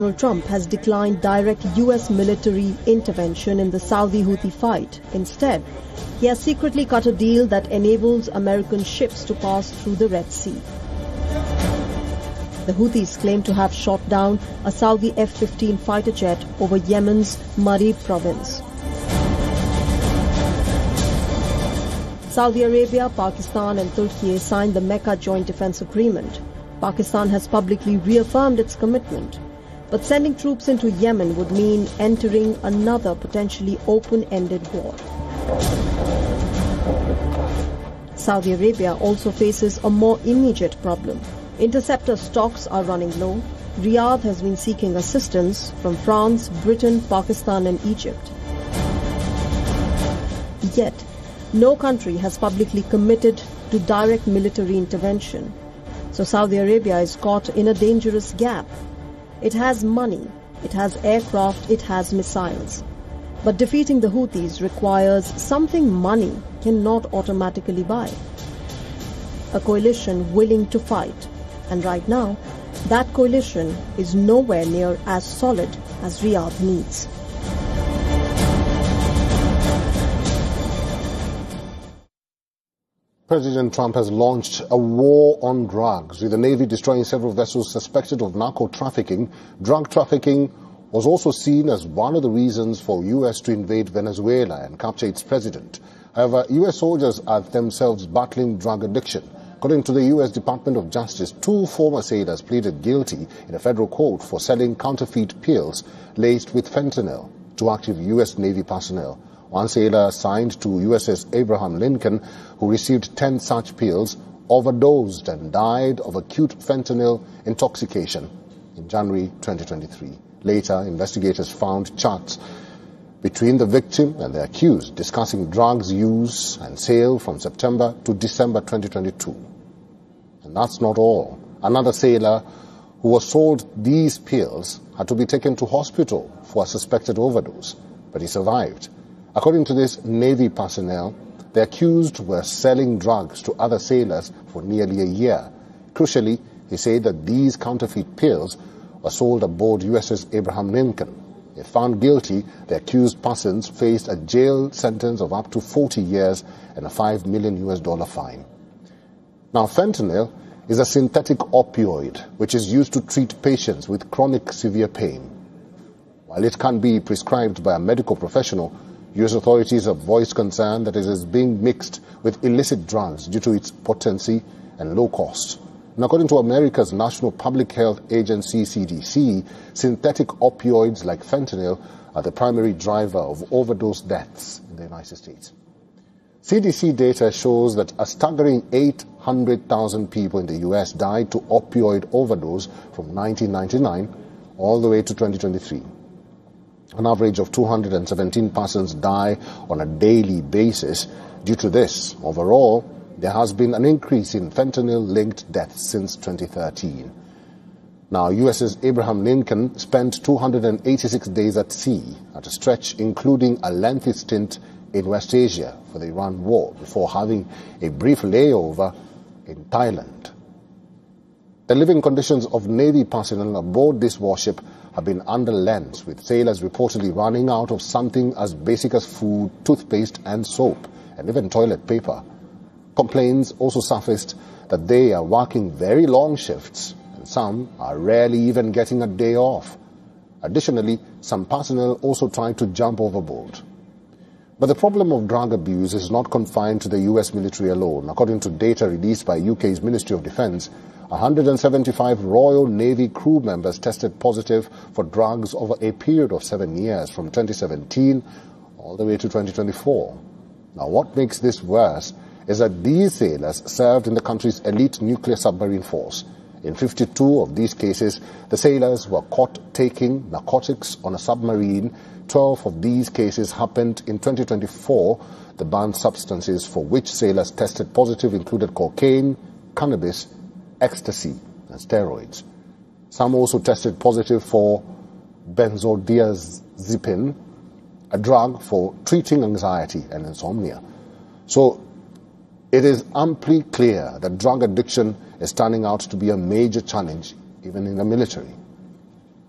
Donald Trump has declined direct U.S. military intervention in the Saudi Houthi fight. Instead, he has secretly cut a deal that enables American ships to pass through the Red Sea. The Houthis claim to have shot down a Saudi F-15 fighter jet over Yemen's Marib province. Saudi Arabia, Pakistan and Turkey signed the Mecca Joint Defense Agreement. Pakistan has publicly reaffirmed its commitment. But sending troops into Yemen would mean entering another potentially open-ended war. Saudi Arabia also faces a more immediate problem. Interceptor stocks are running low. Riyadh has been seeking assistance from France, Britain, Pakistan and Egypt. Yet, no country has publicly committed to direct military intervention. So Saudi Arabia is caught in a dangerous gap. It has money, it has aircraft, it has missiles. But defeating the Houthis requires something money cannot automatically buy. A coalition willing to fight. And right now, that coalition is nowhere near as solid as Riyadh needs. President Trump has launched a war on drugs, with the Navy destroying several vessels suspected of narco-trafficking. Drug trafficking was also seen as one of the reasons for U.S. to invade Venezuela and capture its president. However, U.S. soldiers are themselves battling drug addiction. According to the U.S. Department of Justice, 2 former sailors pleaded guilty in a federal court for selling counterfeit pills laced with fentanyl to active U.S. Navy personnel. One sailor assigned to USS Abraham Lincoln, who received 10 such pills, overdosed and died of acute fentanyl intoxication in January 2023. Later, investigators found chats between the victim and the accused discussing drugs use and sale from September to December 2022. And that's not all. Another sailor who was sold these pills had to be taken to hospital for a suspected overdose, but he survived. According to this Navy personnel, the accused were selling drugs to other sailors for nearly a year. Crucially, he said that these counterfeit pills were sold aboard USS Abraham Lincoln. If found guilty, the accused persons faced a jail sentence of up to 40 years and a $5 million fine. Now, fentanyl is a synthetic opioid which is used to treat patients with chronic severe pain. While it can be prescribed by a medical professional, U.S. authorities have voiced concern that it is being mixed with illicit drugs due to its potency and low cost. And according to America's National Public Health Agency, CDC, synthetic opioids like fentanyl are the primary driver of overdose deaths in the United States. CDC data shows that a staggering 800,000 people in the U.S. died to opioid overdose from 1999 all the way to 2023. An average of 217 persons die on a daily basis due to this. Overall, there has been an increase in fentanyl-linked deaths since 2013. Now, USS Abraham Lincoln spent 286 days at sea, at a stretch including a lengthy stint in West Asia for the Iran war, before having a brief layover in Thailand. The living conditions of Navy personnel aboard this warship have been under lens, with sailors reportedly running out of something as basic as food, toothpaste and soap, and even toilet paper. Complaints also surfaced that they are working very long shifts, and some are rarely even getting a day off. Additionally, some personnel also tried to jump overboard. But the problem of drug abuse is not confined to the U.S. military alone. According to data released by UK's Ministry of Defence, 175 Royal Navy crew members tested positive for drugs over a period of 7 years, from 2017 all the way to 2024. Now, what makes this worse is that these sailors served in the country's elite nuclear submarine force. In 52 of these cases, the sailors were caught taking narcotics on a submarine. 12 of these cases happened in 2024. The banned substances for which sailors tested positive included cocaine, cannabis, ecstasy and steroids. Some also tested positive for benzodiazepine, a drug for treating anxiety and insomnia. So it is amply clear that drug addiction is turning out to be a major challenge even in the military.